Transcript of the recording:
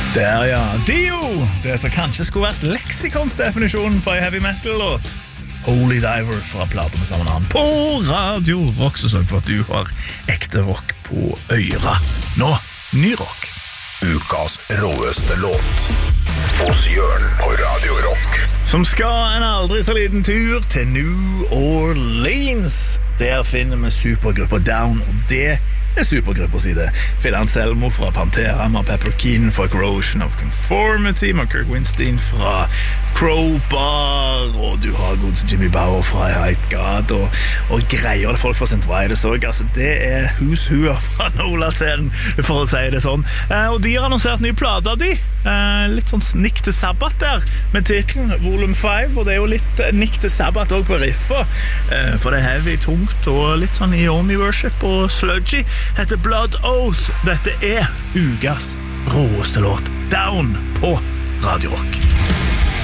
Der ja, Dio! Det som kanskje skulle vært leksikonsdefinisjonen på en heavy metal-låt. Holy Diver fra plater med samme navn på Radio Rock, så sørg for at du har ekte rock på øyra. Nå, ny rock. Ukas råeste låt hos Jørn på Radio Rock. Som skal en aldri så liten tur til New Orleans. Der finner vi supergrupper Down, og det supergrupper side. Phil Anselmo fra Pantera, Mark Pepper Keenan fra Corrosion of Conformity, Mark Kirk Windstein fra Crowbar, og du har godsen Jimmy Bauer fra High God, og greier det folk fra St. Vitus også. Altså, det who's who fra Nola-scenen, for å si det sånn. Og de har annonsert nye plater, de. Litt sånn Nick the Sabbath der, med titlen Volume 5, og det jo litt Nick the Sabbath også på riffa, for det heavy, tungt, og litt sånn Iomi Worship og sludgy. Heter Blood Oath. Dette ukas råeste låt Down på Radio Rock.